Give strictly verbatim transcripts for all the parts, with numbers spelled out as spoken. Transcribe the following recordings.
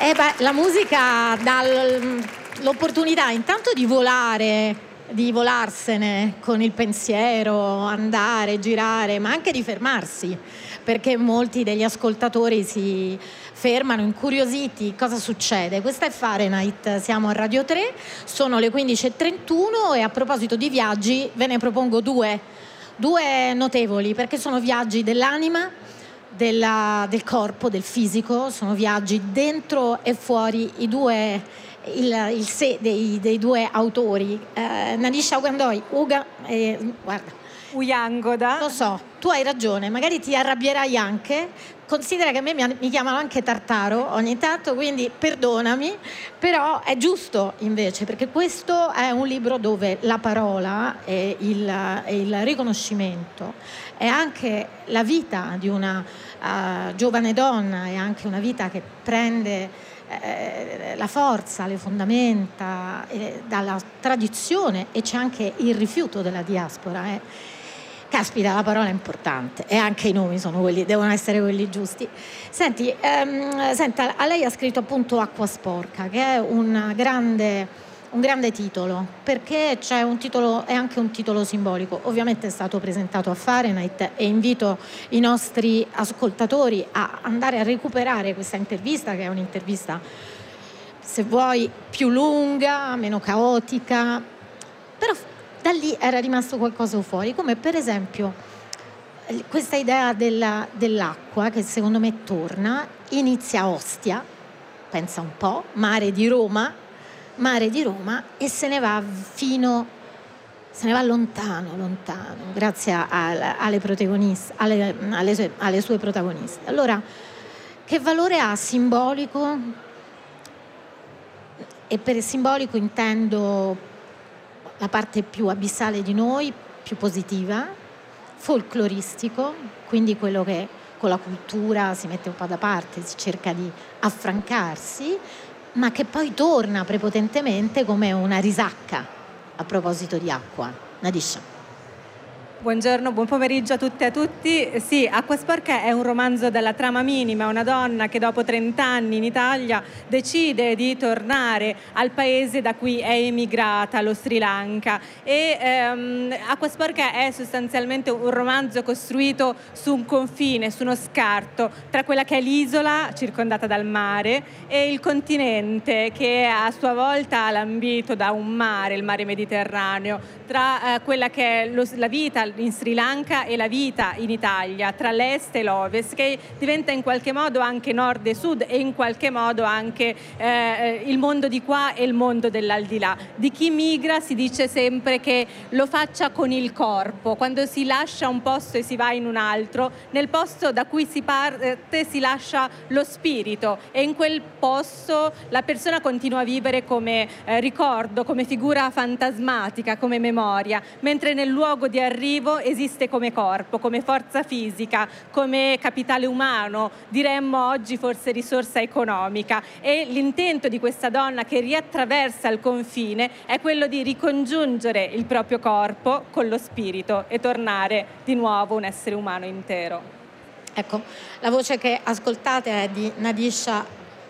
Eh beh, la musica dà l- l'opportunità intanto di volare, di volarsene con il pensiero, andare, girare, ma anche di fermarsi, perché molti degli ascoltatori si fermano incuriositi. Cosa succede? Questa è Fahrenheit, siamo a Radio tre, sono le quindici e trentuno e a proposito di viaggi ve ne propongo due, due notevoli, perché sono viaggi dell'anima, della- del corpo, del fisico, sono viaggi dentro e fuori i due, il, il sé dei, dei due autori, eh, Nanisha Ugandoi, Uga, eh, guarda, Uyangoda. lo so, tu hai ragione, magari ti arrabbierai anche, considera che a me mi, mi chiamano anche Tartaro ogni tanto, quindi perdonami, però è giusto invece, perché questo è un libro dove la parola e il, e il riconoscimento è anche la vita di una uh, giovane donna, è anche una vita che prende eh, la forza, le fondamenta eh, dalla tradizione, e c'è anche il rifiuto della diaspora. Eh. Caspita, la parola è importante e anche i nomi sono quelli, devono essere quelli giusti. Senti, ehm, senta, a lei ha scritto appunto Acqua sporca, che è un grande, un grande titolo, perché c'è un titolo, è anche un titolo simbolico. Ovviamente è stato presentato a Fahrenheit e invito i nostri ascoltatori a andare a recuperare questa intervista, che è un'intervista, se vuoi, più lunga, meno caotica, però da lì era rimasto qualcosa fuori, come per esempio questa idea della, dell'acqua, che secondo me torna, inizia a Ostia, pensa un po', mare di Roma, mare di Roma, e se ne va fino, se ne va lontano, lontano, grazie a, a, alle protagoniste, alle, alle, sue, alle sue protagoniste. Allora, che valore ha simbolico? E per simbolico intendo la parte più abissale di noi, più positiva, folcloristico, quindi quello che con la cultura si mette un po' da parte, si cerca di affrancarsi, ma che poi torna prepotentemente come una risacca a proposito di acqua. Nadisha. Buongiorno, buon pomeriggio a tutte e a tutti. Sì, Acqua sporca è un romanzo dalla trama minima, una donna che dopo trenta anni in Italia decide di tornare al paese da cui è emigrata, lo Sri Lanka. E ehm, Acqua sporca è sostanzialmente un romanzo costruito su un confine, su uno scarto tra quella che è l'isola circondata dal mare e il continente, che a sua volta ha lambito da un mare, il mare Mediterraneo, tra eh, quella che è lo, la vita in Sri Lanka e la vita in Italia, tra l'est e l'ovest, che diventa in qualche modo anche nord e sud e in qualche modo anche eh, il mondo di qua e il mondo dell'aldilà. Di chi migra si dice sempre che lo faccia con il corpo, quando si lascia un posto e si va in un altro, nel posto da cui si parte si lascia lo spirito, e in quel posto la persona continua a vivere come eh, ricordo, come figura fantasmatica, come memoria, mentre nel luogo di arrivo esiste come corpo, come forza fisica, come capitale umano, diremmo oggi forse risorsa economica. E l'intento di questa donna che riattraversa il confine è quello di ricongiungere il proprio corpo con lo spirito e tornare di nuovo un essere umano intero. Ecco, la voce che ascoltate è di Nadisha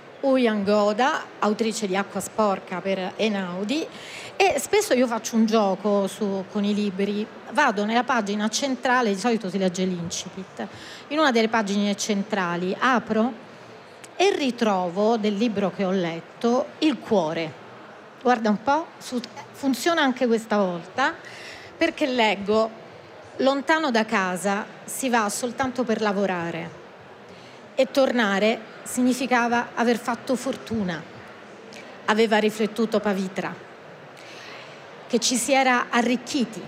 Uyangoda, autrice di Acqua sporca per Einaudi. E spesso io faccio un gioco su, con i libri, vado nella pagina centrale, di solito si legge l'incipit, in una delle pagine centrali apro e ritrovo del libro che ho letto il cuore. Guarda un po', su, funziona anche questa volta, perché leggo: lontano da casa si va soltanto per lavorare, e tornare significava aver fatto fortuna, aveva riflettuto Pavitra, che ci si era arricchiti,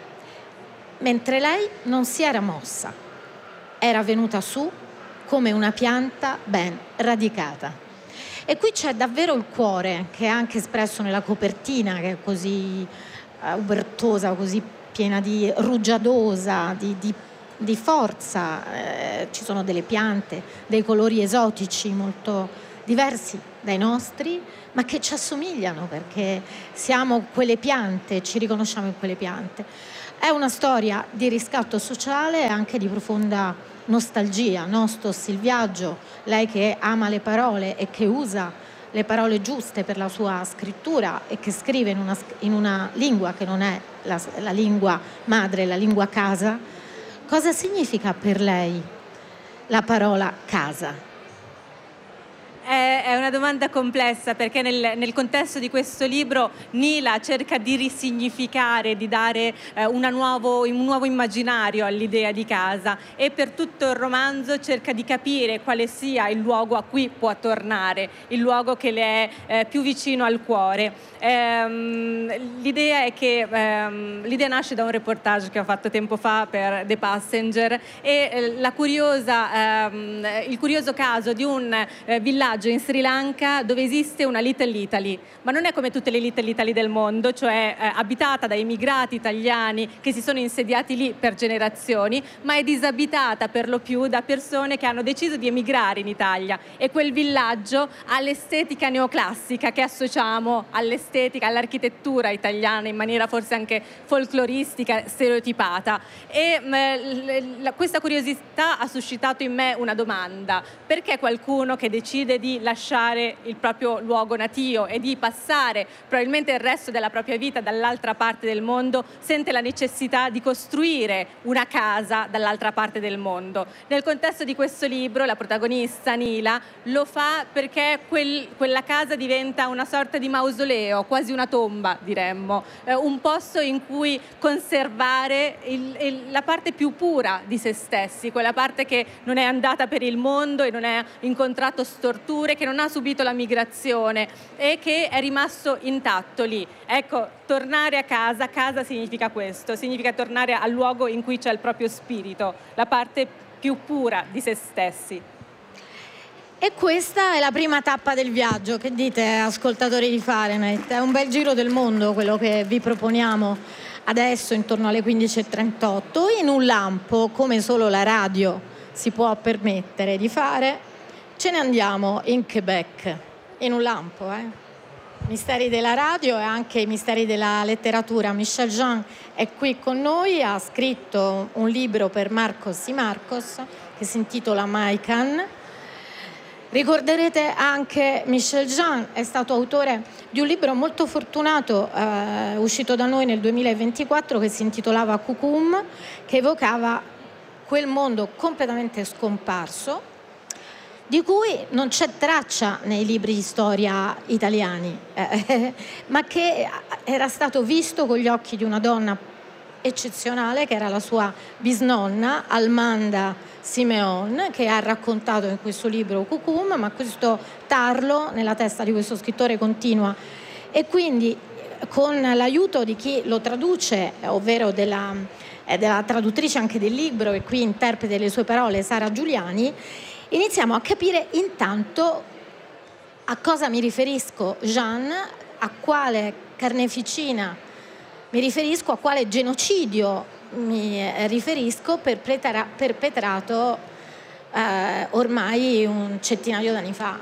mentre lei non si era mossa, era venuta su come una pianta ben radicata. E qui c'è davvero il cuore, che è anche espresso nella copertina, che è così uh, ubertosa, così piena di rugiadosa, di, di, di forza. Eh, ci sono delle piante, dei colori esotici molto diversi dai nostri, ma che ci assomigliano perché siamo quelle piante, ci riconosciamo in quelle piante. È una storia di riscatto sociale e anche di profonda nostalgia, nostos, il viaggio, lei che ama le parole e che usa le parole giuste per la sua scrittura e che scrive in una, in una lingua che non è la, la lingua madre, la lingua casa. Cosa significa per lei la parola casa? È una domanda complessa, perché nel, nel contesto di questo libro Nila cerca di risignificare, di dare eh, una nuovo, un nuovo immaginario all'idea di casa, e per tutto il romanzo cerca di capire quale sia il luogo a cui può tornare, il luogo che le è eh, più vicino al cuore. Ehm, l'idea è che ehm, l'idea nasce da un reportage che ho fatto tempo fa per The Passenger, e eh, la curiosa, ehm, il curioso caso di un eh, villaggio in Sri Lanka dove esiste una Little Italy, ma non è come tutte le Little Italy del mondo, cioè eh, abitata da immigrati italiani che si sono insediati lì per generazioni, ma è disabitata per lo più da persone che hanno deciso di emigrare in Italia, e quel villaggio ha l'estetica neoclassica che associamo all'estetica, all'architettura italiana in maniera forse anche folcloristica, stereotipata. E mh, la, questa curiosità ha suscitato in me una domanda: perché qualcuno che decide di lasciare il proprio luogo natio e di passare probabilmente il resto della propria vita dall'altra parte del mondo sente la necessità di costruire una casa dall'altra parte del mondo? Nel contesto di questo libro la protagonista Nila lo fa perché quel, quella casa diventa una sorta di mausoleo, quasi una tomba diremmo, eh, un posto in cui conservare il, il, la parte più pura di se stessi, quella parte che non è andata per il mondo e non ha incontrato storture, che non ha subito la migrazione e che è rimasto intatto lì. Ecco, tornare a casa, casa significa questo, significa tornare al luogo in cui c'è il proprio spirito, la parte più pura di se stessi. E questa è la prima tappa del viaggio. Che dite, ascoltatori di Fahrenheit? È un bel giro del mondo quello che vi proponiamo adesso, intorno alle quindici e trentotto, in un lampo, come solo la radio si può permettere di fare. Ce ne andiamo in Quebec, in un lampo, eh? Misteri della radio e anche i misteri della letteratura. Michel Jean è qui con noi, ha scritto un libro per Marcos y Marcos che si intitola Maikan. Ricorderete anche Michel Jean, è stato autore di un libro molto fortunato eh, uscito da noi nel duemilaventiquattro che si intitolava Kukum, che evocava quel mondo completamente scomparso di cui non c'è traccia nei libri di storia italiani, eh, ma che era stato visto con gli occhi di una donna eccezionale, che era la sua bisnonna, Almanda Simeon, che ha raccontato in questo libro Kukum, ma questo tarlo nella testa di questo scrittore continua. E quindi, con l'aiuto di chi lo traduce, ovvero della, eh, della traduttrice anche del libro e qui interprete le sue parole, Sara Giuliani, iniziamo a capire intanto a cosa mi riferisco, Jean, a quale carneficina mi riferisco, a quale genocidio mi riferisco perpetra- perpetrato eh, ormai un centinaio d'anni fa.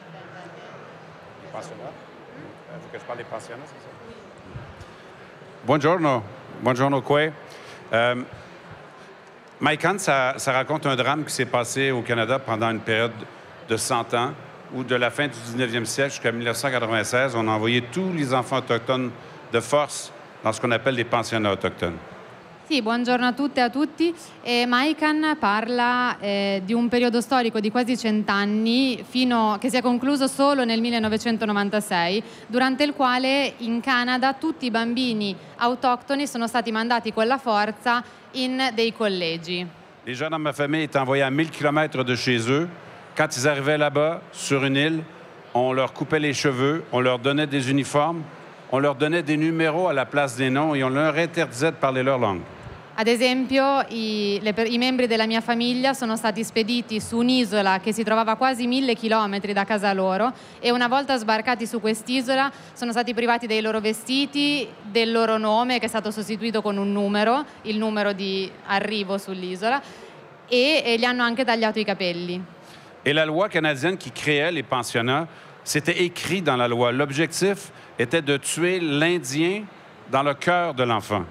Buongiorno, buongiorno Kwe. Um, Maikan, ça, ça raconte un drame qui s'est passé au Canada pendant une période de cent ans, où de la fin du dix-neuvième siècle jusqu'à mille neuf cent quatre-vingt-seize, on a envoyé tous les enfants autochtones de force dans ce qu'on appelle les pensionnats autochtones. Sì, buongiorno a tutte e a tutti. E Maikan parla eh, di un periodo storico di quasi cent'anni, fino, che si è concluso solo nel millenovecentonovantasei, durante il quale in Canada tutti i bambini autoctoni sono stati mandati con la forza in dei collegi. Les gens dans ma famille étaient envoyés à mille kilomètres de chez eux. Quand ils arrivaient là-bas, sur une île, on leur coupait les cheveux, on leur donnait des uniformes, on leur donnait des numéros à la place des noms et on leur interdisait de parler leur langue. Ad esempio, i, le, i membri della mia famiglia sono stati spediti su un'isola che si trovava a quasi mille chilometri da casa loro, e una volta sbarcati su quest'isola sono stati privati dei loro vestiti, del loro nome, che è stato sostituito con un numero, il numero di arrivo sull'isola, e, e gli hanno anche tagliato i capelli. Et la loi canadienne qui créait les pensionnats, c'était écrit dans la loi. L'objectif était de tuer l'Indien dans le cœur de l'enfant.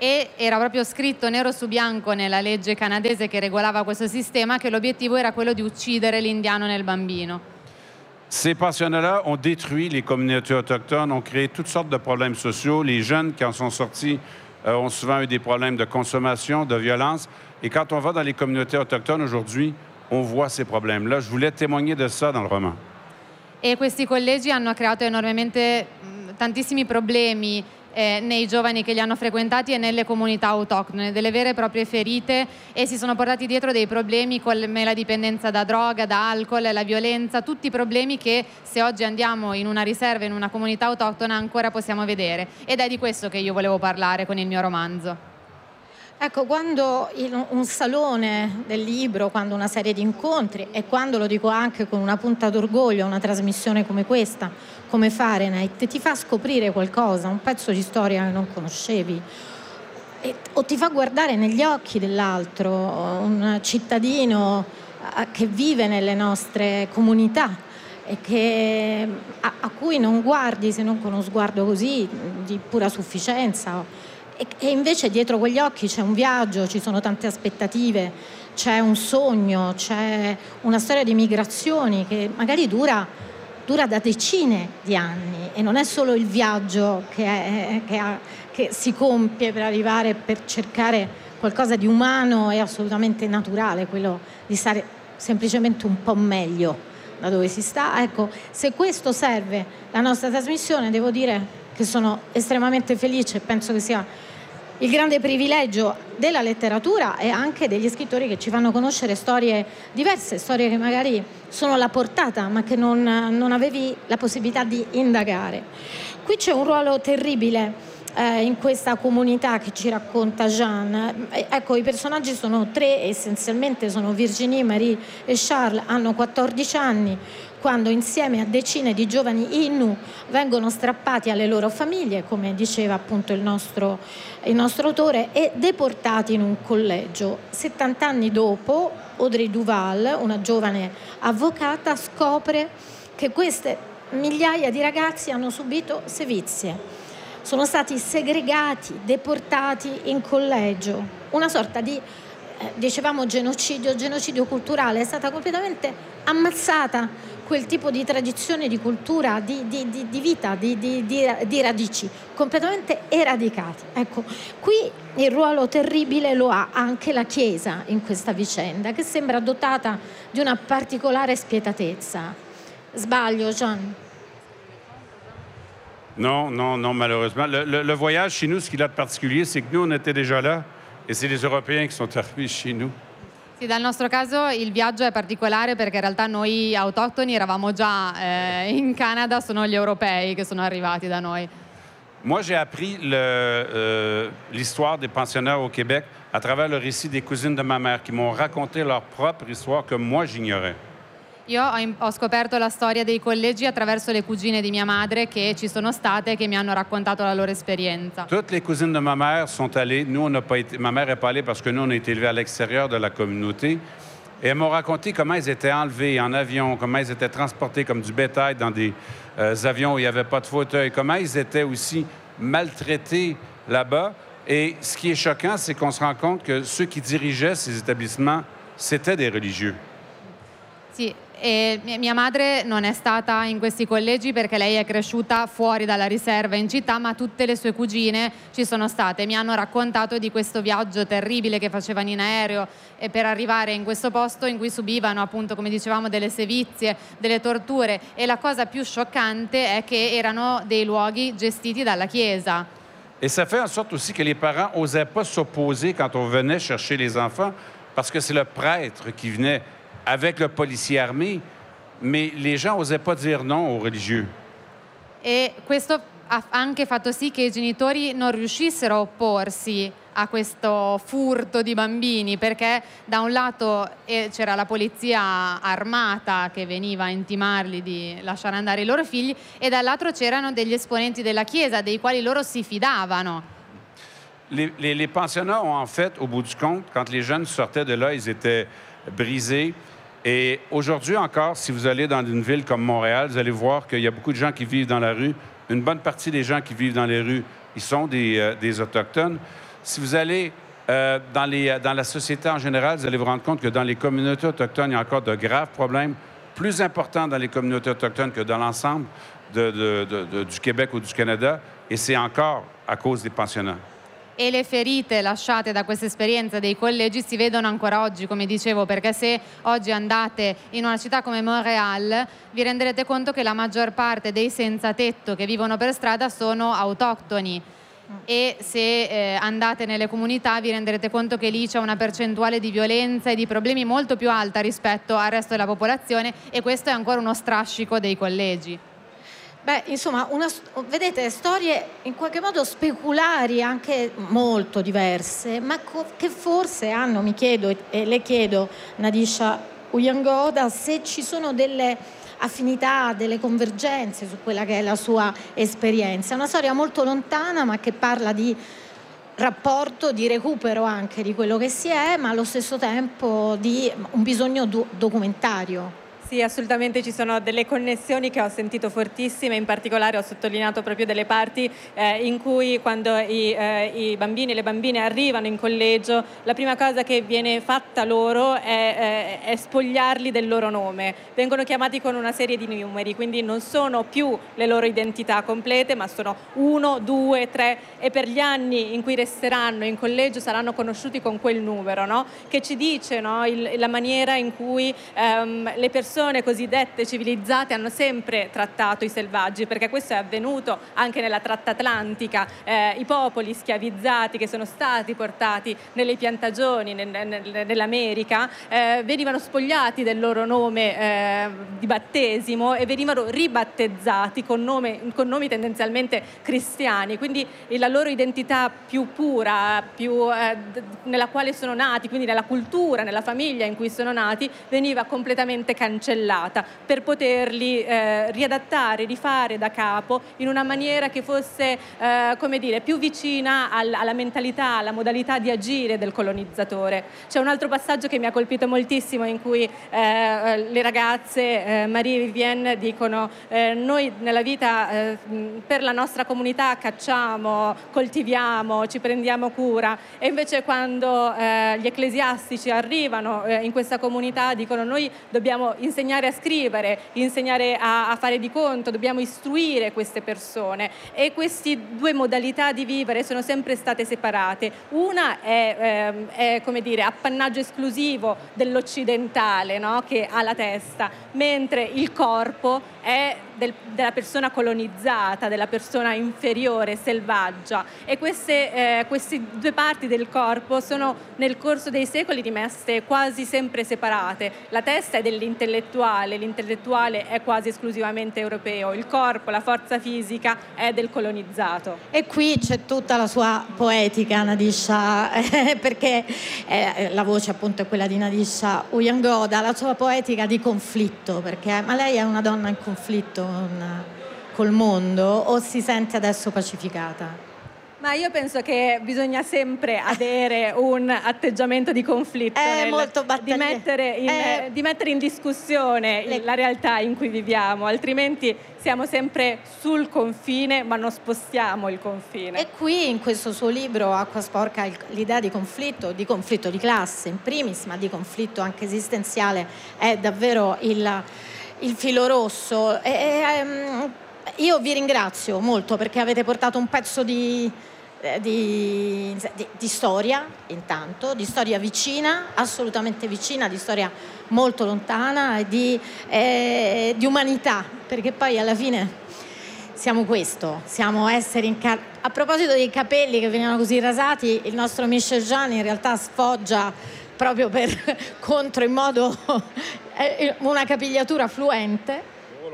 E era proprio scritto nero su bianco nella legge canadese che regolava questo sistema che l'obiettivo era quello di uccidere l'indiano nel bambino. Ces pensionnats-là ont détruit les communautés autochtones, ont créé toutes sortes de problèmes sociaux. Les jeunes qui en sont sortis euh, ont souvent eu des problèmes de consommation, de violence. Et quand on va dans les communautés autochtones aujourd'hui, on voit ces problèmes-là. Je voulais témoigner de ça dans le roman. E questi collegi hanno creato enormemente mh, tantissimi problemi eh, nei giovani che li hanno frequentati e nelle comunità autoctone, delle vere e proprie ferite, e si sono portati dietro dei problemi come la dipendenza da droga, da alcol, la violenza, tutti problemi che se oggi andiamo in una riserva, in una comunità autoctona, ancora possiamo vedere. Ed è di questo che io volevo parlare con il mio romanzo. Ecco, quando in un salone del libro, quando una serie di incontri, e quando, lo dico anche con una punta d'orgoglio, una trasmissione come questa, come Fahrenheit, ti fa scoprire qualcosa, un pezzo di storia che non conoscevi, e, o ti fa guardare negli occhi dell'altro, un cittadino a, che vive nelle nostre comunità e che, a, a cui non guardi se non con uno sguardo così di pura sufficienza. E invece dietro quegli occhi c'è un viaggio, ci sono tante aspettative, c'è un sogno, c'è una storia di migrazioni che magari dura, dura da decine di anni, e non è solo il viaggio che, è, che, ha, che si compie per arrivare, per cercare qualcosa di umano e assolutamente naturale, quello di stare semplicemente un po' meglio da dove si sta. Ecco, se questo serve la nostra trasmissione, devo dire che sono estremamente felice e penso che sia il grande privilegio della letteratura e anche degli scrittori che ci fanno conoscere storie diverse, storie che magari sono alla portata ma che non, non avevi la possibilità di indagare. Qui c'è un ruolo terribile eh, in questa comunità che ci racconta Jean. Eh, ecco, i personaggi sono tre, essenzialmente sono Virginie, Marie e Charles, hanno quattordici anni, quando insieme a decine di giovani Innu vengono strappati alle loro famiglie, come diceva appunto il nostro, il nostro autore, e deportati in un collegio. settanta anni dopo, Audrey Duval, una giovane avvocata, scopre che queste migliaia di ragazzi hanno subito sevizie. Sono stati segregati, deportati in collegio, una sorta di, eh, dicevamo genocidio, genocidio culturale. È stata completamente ammazzata quel tipo di tradizione, di cultura, di, di, di, di vita, di, di, di, di radici, completamente eradicati. Ecco, qui il ruolo terribile lo ha anche la Chiesa in questa vicenda, che sembra dotata di una particolare spietatezza. Sbaglio, Jean? Non, non, non, malheureusement. Le, le, le voyage chez nous, ce qu'il a de particulier, c'est que nous, on était déjà là, et c'est les Européens qui sont arrivés chez nous. Sì, dal nostro caso il viaggio è particolare perché in realtà noi autoctoni eravamo già eh, in Canada, sono gli europei che sono arrivati da noi. Moi, j'ai appris le, euh, l'histoire des pensionnats au Québec à travers le récit des cousines de ma mère qui m'ont raconté leur propre histoire que moi j'ignorais. Io ho, im- ho scoperto la storia dei collegi attraverso le cugine di mia madre che ci sono state e che mi hanno raccontato la loro esperienza. Toutes les cousines de ma mère sont allées. Nous, on n'a pas été. Ma mère n'est pas allée parce que nous, on a été élevés à l'extérieur de la communauté. Et elles m'ont raconté comment elles étaient enlevées en avion, comment elles étaient transportées comme du bétail dans des euh, avions où il n'y avait pas de fauteuil, comment elles étaient aussi maltraitées là-bas. Et ce qui est choquant, c'est qu'on se rend compte que ceux qui dirigeaient ces établissements, c'était des religieux. Sì, e mia madre non è stata in questi collegi perché lei è cresciuta fuori dalla riserva in città, ma tutte le sue cugine ci sono state. Mi hanno raccontato di questo viaggio terribile che facevano in aereo e per arrivare in questo posto in cui subivano, appunto, come dicevamo, delle sevizie, delle torture, e la cosa più scioccante è che erano dei luoghi gestiti dalla Chiesa. Et ça fait en sorte aussi que les parents n'osaient pas s'opposer quand on venait chercher les enfants parce que c'est le prêtre qui venait avec le policier armé, mais les gens n'osaient pas dire non aux religieux. E questo ha anche fatto sì che i genitori non riuscissero a opporsi a questo furto di bambini, perché da un lato eh, c'era la polizia armata che veniva a intimarli di lasciare andare i loro figli, e dall'altro c'erano degli esponenti della Chiesa dei quali loro si fidavano. Les, les, les pensionnats ont en fait, au bout du compte, quand les jeunes sortaient de là, ils étaient brisés. Et aujourd'hui encore, si vous allez dans une ville comme Montréal, vous allez voir qu'il y a beaucoup de gens qui vivent dans la rue. Une bonne partie des gens qui vivent dans les rues, ils sont des, euh, des Autochtones. si vous allez euh, dans, les, dans la société en général, vous allez vous rendre compte que dans les communautés autochtones, il y a encore de graves problèmes, plus importants dans les communautés autochtones que dans l'ensemble de, de, de, de, du Québec ou du Canada, e c'est encore a cause dei pensionnats. E le ferite lasciate da questa esperienza dei collegi si vedono ancora oggi, come dicevo, perché se oggi andate in una città come Montréal vi renderete conto che la maggior parte dei senza tetto che vivono per strada sono autoctoni. E se eh, andate nelle comunità vi renderete conto che lì c'è una percentuale di violenza e di problemi molto più alta rispetto al resto della popolazione, e questo è ancora uno strascico dei collegi. Beh, insomma, una, vedete, storie in qualche modo speculari, anche molto diverse, ma co- che forse hanno, mi chiedo e, e le chiedo, Nadisha Uyangoda, se ci sono delle affinità, delle convergenze su quella che è la sua esperienza. È una storia molto lontana, ma che parla di rapporto, di recupero anche di quello che si è, ma allo stesso tempo di un bisogno do- documentario. Sì, assolutamente ci sono delle connessioni che ho sentito fortissime, in particolare ho sottolineato proprio delle parti eh, in cui quando i, eh, i bambini e le bambine arrivano in collegio, la prima cosa che viene fatta loro è, è, è spogliarli del loro nome. Vengono chiamati con una serie di numeri, quindi non sono più le loro identità complete, ma sono uno, due, tre, e per gli anni in cui resteranno in collegio saranno conosciuti con quel numero, no? Che ci dice, no? Il, la maniera in cui ehm, le persone cosiddette civilizzate hanno sempre trattato i selvaggi, perché questo è avvenuto anche nella tratta atlantica. Eh, i popoli schiavizzati che sono stati portati nelle piantagioni nel, nel, nell'America eh, venivano spogliati del loro nome eh, di battesimo e venivano ribattezzati con, nome, con nomi tendenzialmente cristiani, quindi la loro identità più pura, più, eh, nella quale sono nati, quindi nella cultura, nella famiglia in cui sono nati, veniva completamente cancellata per poterli eh, riadattare, rifare da capo in una maniera che fosse eh, come dire, più vicina al, alla mentalità, alla modalità di agire del colonizzatore. C'è un altro passaggio che mi ha colpito moltissimo in cui eh, le ragazze eh, Marie e Vivienne dicono eh, noi nella vita eh, per la nostra comunità cacciamo, coltiviamo, ci prendiamo cura, e invece quando eh, gli ecclesiastici arrivano eh, in questa comunità dicono noi dobbiamo insegnare insegnare a scrivere, insegnare a, a fare di conto, dobbiamo istruire queste persone, e queste due modalità di vivere sono sempre state separate. Una è, ehm, è come dire, appannaggio esclusivo dell'occidentale, no? Che ha la testa, mentre il corpo è del, della persona colonizzata, della persona inferiore, selvaggia, e queste, eh, queste due parti del corpo sono nel corso dei secoli rimesse quasi sempre separate. La testa è dell'intellettuale, l'intellettuale è quasi esclusivamente europeo, il corpo, la forza fisica è del colonizzato. E qui c'è tutta la sua poetica, Nadisha, eh, perché eh, la voce appunto è quella di Nadisha Uyangoda, la sua poetica di conflitto, perché ma lei è una donna in conflitto con, col mondo, o si sente adesso pacificata? Ma io penso che bisogna sempre avere un atteggiamento di conflitto, è nel, molto di, mettere in, è... di mettere in discussione Le... la realtà in cui viviamo, altrimenti siamo sempre sul confine ma non spostiamo il confine. E qui in questo suo libro Acqua Sporca l'idea di conflitto, di conflitto di classe in primis, ma di conflitto anche esistenziale, è davvero il, il filo rosso. E, e, io vi ringrazio molto perché avete portato un pezzo di Di, di, di storia, intanto, di storia vicina, assolutamente vicina, di storia molto lontana, di, eh, di umanità, perché poi alla fine siamo questo, siamo esseri in car- a proposito dei capelli che venivano così rasati, il nostro Michel Jean in realtà sfoggia proprio per contro in modo una capigliatura fluente.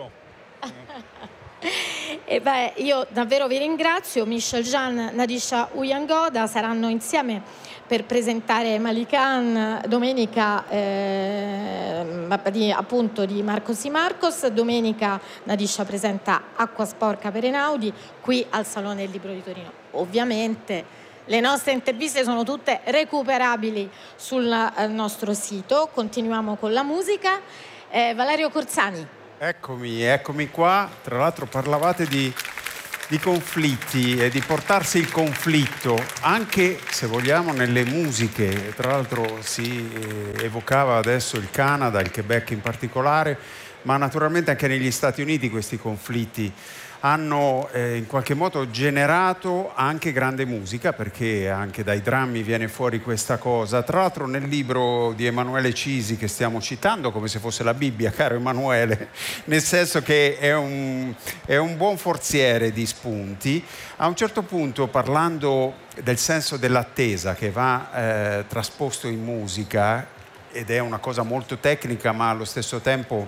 E beh, io davvero vi ringrazio. Michel Jean, Nadisha Uyangoda saranno insieme per presentare Malikan domenica eh, di, appunto di Marcos y Marcos. Domenica Nadisha presenta Acqua Sporca per Einaudi qui al Salone del Libro di Torino. Ovviamente le nostre interviste sono tutte recuperabili sul eh, nostro sito. Continuiamo con la musica. eh, Valerio Corsani. Eccomi, eccomi qua. Tra l'altro parlavate di di conflitti e di portarsi il conflitto anche, se vogliamo, nelle musiche. Tra l'altro si eh, evocava adesso il Canada, il Quebec in particolare, ma naturalmente anche negli Stati Uniti questi conflitti hanno eh, in qualche modo generato anche grande musica, perché anche dai drammi viene fuori questa cosa. Tra l'altro nel libro di Emanuele Cisi, che stiamo citando come se fosse la Bibbia, caro Emanuele, nel senso che è un, è un buon forziere di spunti, a un certo punto, parlando del senso dell'attesa che va eh, trasposto in musica, ed è una cosa molto tecnica ma allo stesso tempo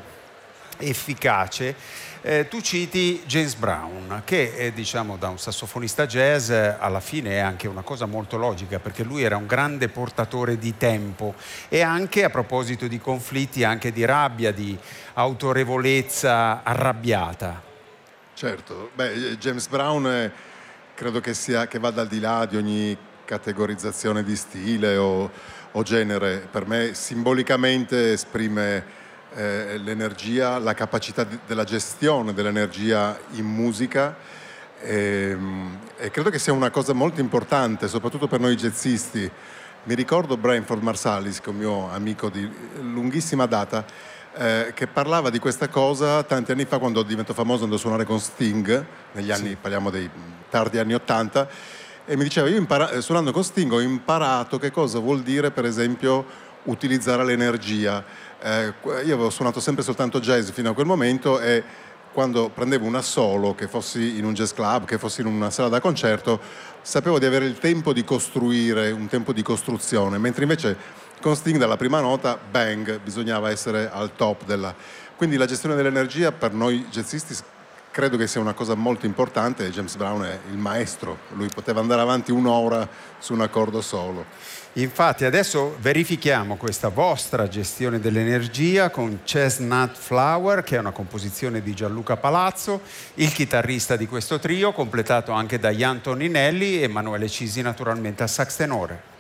efficace, Eh, tu citi James Brown, che è, diciamo, da un sassofonista jazz alla fine è anche una cosa molto logica, perché lui era un grande portatore di tempo, e anche, a proposito di conflitti, anche di rabbia, di autorevolezza arrabbiata. Certo, beh, James Brown è, credo che sia, che vada al di là di ogni categorizzazione di stile o, o genere. Per me simbolicamente esprime Eh, l'energia, la capacità di, della gestione dell'energia in musica, e, e credo che sia una cosa molto importante, soprattutto per noi jazzisti. Mi ricordo Branford Marsalis, che è un mio amico di lunghissima data, eh, che parlava di questa cosa tanti anni fa, quando diventò famoso andò a suonare con Sting, negli anni, sì, parliamo dei tardi anni ottanta, e mi diceva: io impara- suonando con Sting ho imparato che cosa vuol dire, per esempio, utilizzare l'energia. Eh, io avevo suonato sempre soltanto jazz fino a quel momento, e quando prendevo un assolo, che fossi in un jazz club, che fossi in una sala da concerto, sapevo di avere il tempo di costruire, un tempo di costruzione, mentre invece con Sting dalla prima nota, bang, bisognava essere al top della... Quindi la gestione dell'energia per noi jazzisti credo che sia una cosa molto importante, e James Brown è il maestro, lui poteva andare avanti un'ora su un accordo solo. Infatti adesso verifichiamo questa vostra gestione dell'energia con Chestnut Flower, che è una composizione di Gianluca Palazzo, il chitarrista di questo trio, completato anche da Ian Toninelli e Emanuele Cisi naturalmente a sax tenore.